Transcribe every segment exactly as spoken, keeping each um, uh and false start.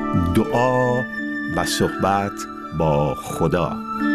دعا و صحبت با خدا.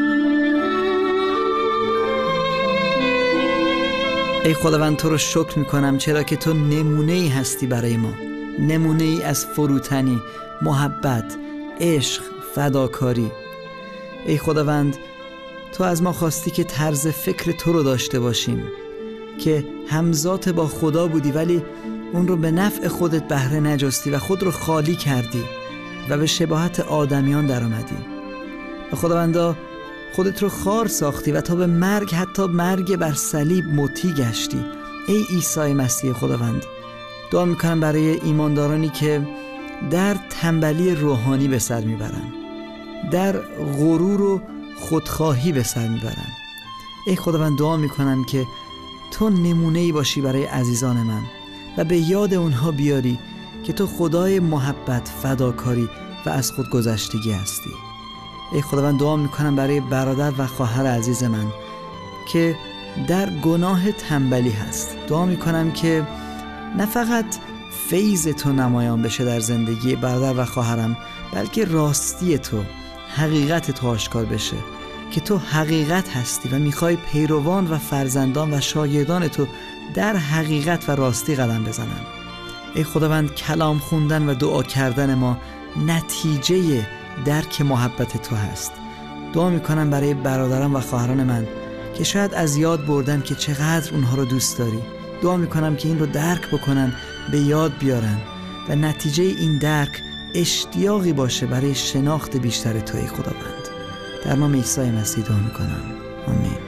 ای خداوند تو رو شکر میکنم چرا که تو نمونه‌ای هستی برای ما، نمونه‌ای از فروتنی، محبت، عشق، فداکاری. ای خداوند تو از ما خواستی که طرز فکر تو رو داشته باشیم، که همزات با خدا بودی ولی اون رو به نفع خودت بهره نجستی و خود رو خالی کردی و به شباهت آدمیان در آمدی و خداوندا خودت رو خار ساختی و تا به مرگ، حتی مرگ بر صلیب مطیع گشتی. ای عیسی مسیح خداوند، دعا میکنم برای ایماندارانی که در تنبلی روحانی به سر میبرن، در غرور و خودخواهی به سر میبرن. ای خداوند دعا میکنم که تو نمونه‌ای باشی برای عزیزان من و به یاد اونها بیاری که تو خدای محبت، فداکاری و از خود گذشتگی هستی. ای خداوند دعا میکنم برای برادر و خواهر عزیز من که در گناه تنبلی هست. دعا میکنم که نه فقط فیض تو نمایان بشه در زندگی برادر و خواهرم، بلکه راستی تو، حقیقت تو آشکار بشه، که تو حقیقت هستی و میخوای پیروان و فرزندان و شاگردان تو در حقیقت و راستی قدم بزنن. ای خداوند کلام خوندن و دعا کردن ما نتیجه درک محبت تو هست. دعا میکنم برای برادران و خواهران من که شاید از یاد بردن که چقدر اونها رو دوست داری. دعا میکنم که این رو درک بکنن، به یاد بیارن و نتیجه این درک اشتیاقی باشه برای شناخت بیشتر تو. ای خداوند در نام عیسی مسیح دعا میکنم، آمین.